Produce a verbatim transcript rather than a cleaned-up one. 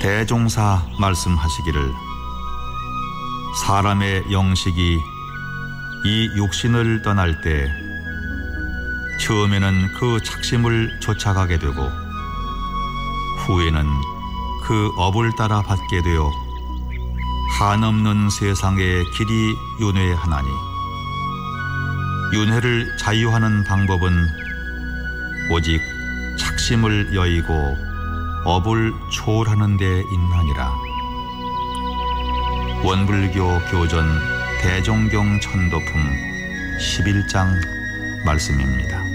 대종사 말씀하시기를 사람의 영식이 이 육신을 떠날 때 처음에는 그 착심을 쫓아가게 되고 후에는 그 업을 따라 받게 되어 한없는 세상에 길이 윤회하나니 윤회를 자유하는 방법은 오직 착심을 여의고 업을 초월하는 데 있나니라. 원불교 교전 대종경 천도품 십일 장 말씀입니다.